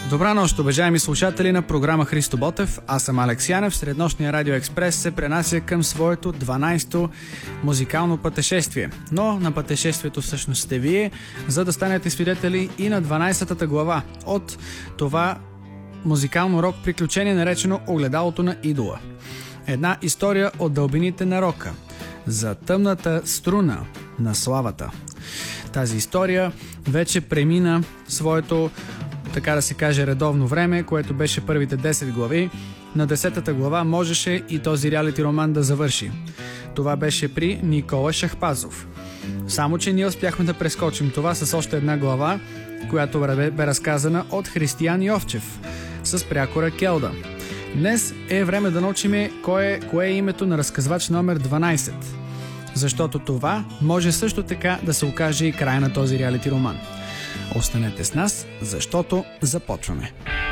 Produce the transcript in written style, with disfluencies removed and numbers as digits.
Добра нощ, уважаеми слушатели на програма Христо Ботев. Аз съм Алекс Янев. Среднощния Радио Експрес се пренася към своето 12-то музикално пътешествие. Но на пътешествието всъщност сте вие, за да станете свидетели и на 12-та глава от това музикално рок приключение, наречено Огледалото на идола. Една история от дълбините на рока, за тъмната струна на славата. Тази история вече премина своето, така да се каже, редовно време, което беше първите 10 глави. На 10-та глава можеше и този реалити роман да завърши. Това беше при Никола Шахпазов. Само че ние успяхме да прескочим това с още една глава, която бе разказана от Християн Йовчев с прякора Келда. Днес е време да научим кое е името на разказвач номер 12. Защото това може също така да се окаже и край на този реалити роман. Останете с нас, защото започваме.